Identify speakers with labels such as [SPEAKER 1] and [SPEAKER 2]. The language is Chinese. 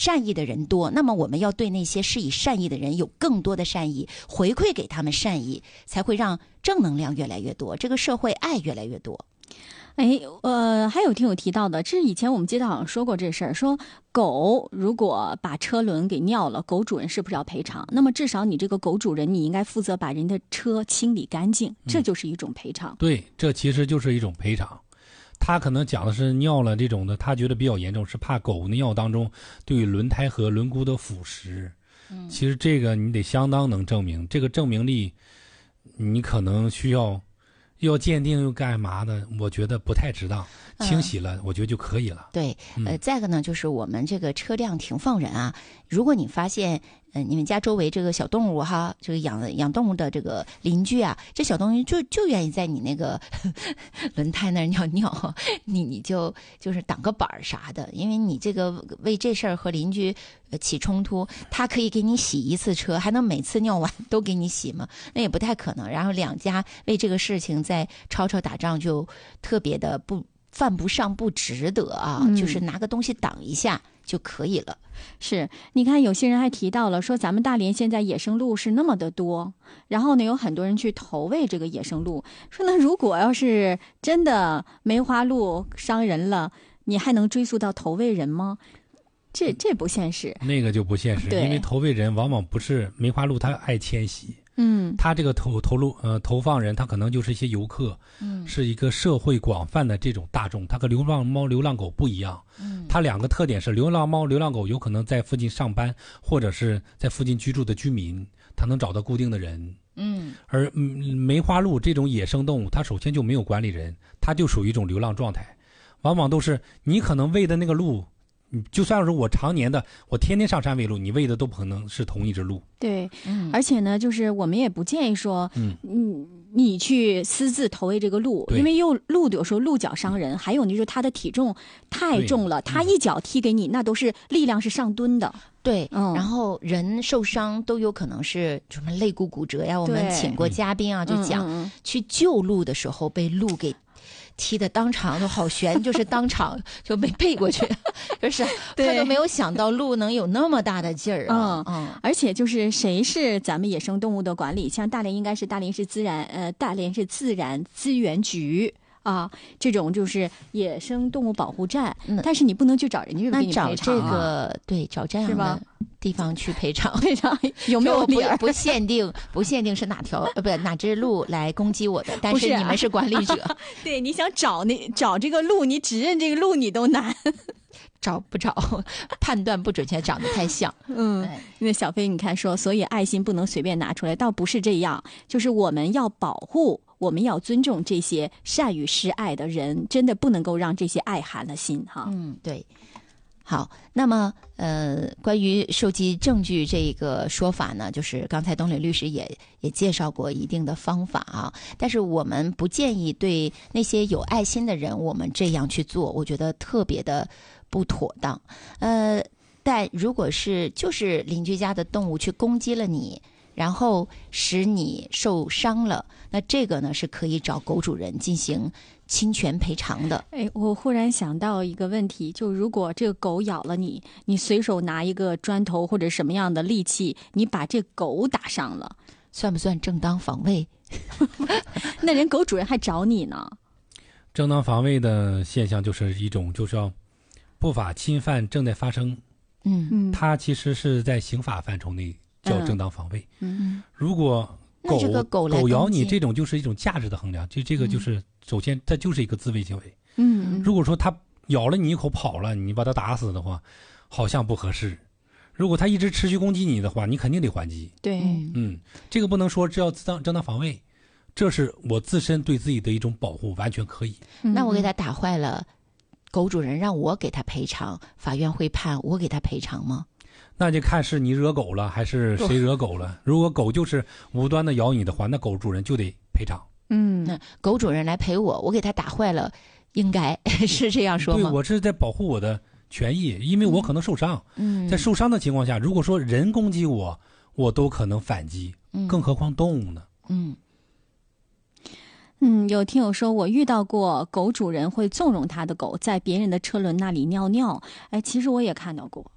[SPEAKER 1] 善意的人多，那么我们要对那些施以善意的人有更多的善意，回馈给他们善意，才会让正能量越来越多，这个社会爱越来越多。
[SPEAKER 2] 还有听友提到的，这以前我们街道好像说过这事儿，说狗如果把车轮给尿了，狗主人是不是要赔偿？那么至少你这个狗主人，你应该负责把人的车清理干净，这就是一种赔偿。
[SPEAKER 3] 对，这其实就是一种赔偿。他可能讲的是尿了这种的，他觉得比较严重，是怕狗尿当中对轮胎和轮毂的腐蚀。其实这个你得相当能证明，这个证明力你可能需要鉴定又干嘛的，我觉得不太值当。清洗了，我觉得就可以了。
[SPEAKER 1] 对，再一个呢，就是我们这个车辆停放人啊，如果你发现你们家周围这个小动物哈，这个养动物的这个邻居啊，这小动物就愿意在你那个轮胎那儿尿尿，你就是挡个板儿啥的，因为你这个为这事儿和邻居起冲突，他可以给你洗一次车，还能每次尿完都给你洗吗？那也不太可能。然后两家为这个事情在吵打仗，就特别的犯不上不值得啊，就是拿个东西挡一下就可以了。
[SPEAKER 2] 是，你看有些人还提到了说，咱们大连现在野生鹿是那么的多，然后呢有很多人去投喂这个野生鹿，说那如果要是真的梅花鹿伤人了，你还能追溯到投喂人吗？这不现实。
[SPEAKER 3] 那个就不现实，因为投喂人往往不是梅花鹿，它爱迁徙。他这个投放人，他可能就是一些游客，是一个社会广泛的这种大众，他和流浪猫、流浪狗不一样。它两个特点是，流浪猫、流浪狗有可能在附近上班，或者是在附近居住的居民，他能找到固定的人。而梅花鹿这种野生动物，它首先就没有管理人，它就属于一种流浪状态，往往都是你可能喂的那个鹿。就算是我常年的，我天天上山喂鹿，你喂的都不可能是同一只鹿。
[SPEAKER 2] 对，而且呢，就是我们也不建议说，你去私自投喂这个鹿，因为鹿有时候鹿角伤人，还有呢就是它的体重太重了，它一脚踢给你，那都是力量是上吨的。
[SPEAKER 1] 对，然后人受伤都有可能是什么肋骨骨折呀。我们请过嘉宾啊，就讲去救鹿的时候被鹿给踢的当场都好悬，就是当场就被背过去，就是他都没有想到鹿能有那么大的劲儿啊。
[SPEAKER 2] 而且就是谁是咱们野生动物的管理，像大连应该是大连市自然资源局啊，这种就是野生动物保护站，但是你不能去找人家给你赔偿。
[SPEAKER 1] 那找这个找这样的地方去赔偿，
[SPEAKER 2] 有没有理儿？
[SPEAKER 1] 不限定是哪只鹿来攻击我的，但是你们是管理者。
[SPEAKER 2] 对，你想找这个鹿，你指认这个鹿你都难。
[SPEAKER 1] 找不着，判断不准确，长得太像。
[SPEAKER 2] 那小飞你看说，所以爱心不能随便拿出来，倒不是这样，就是我们要保护，我们要尊重这些善于施爱的人，真的不能够让这些爱寒了心哈。
[SPEAKER 1] 对。好，那么关于收集证据这个说法呢，就是刚才东磊律师也介绍过一定的方法啊，但是我们不建议对那些有爱心的人我们这样去做，我觉得特别的不妥当。但如果是就是邻居家的动物去攻击了你，然后使你受伤了，那这个呢是可以找狗主人进行侵权赔偿的。
[SPEAKER 2] 我忽然想到一个问题，就如果这个狗咬了你，你随手拿一个砖头或者什么样的利器，你把这狗打伤了，
[SPEAKER 1] 算不算正当防卫？
[SPEAKER 2] 那人狗主人还找你呢。
[SPEAKER 3] 正当防卫的现象就是一种，就是要不法侵犯正在发生。它其实是在刑法范畴内叫正当防卫。如果狗咬你，这种就是一种价值的衡量，这个就是首先它就是一个自卫行为。如果说它咬了你一口跑了，你把它打死的话，好像不合适。如果它一直持续攻击你的话，你肯定得还击。
[SPEAKER 2] 对，
[SPEAKER 3] 这个不能说这要正当防卫，这是我自身对自己的一种保护，完全可以。
[SPEAKER 1] 那我给它打坏了，狗主人让我给他赔偿，法院会判我给他赔偿吗？
[SPEAKER 3] 那就看是你惹狗了还是谁惹狗了。如果狗就是无端的咬你的话，那狗主人就得赔偿。
[SPEAKER 1] 那狗主人来赔我给他打坏了，应该是这样说吗？
[SPEAKER 3] 对，我是在保护我的权益，因为我可能受伤。在受伤的情况下，如果说人攻击我，我都可能反击，更何况动物呢？
[SPEAKER 2] 有听友说，我遇到过狗主人会纵容他的狗在别人的车轮那里尿尿。其实我也看到过。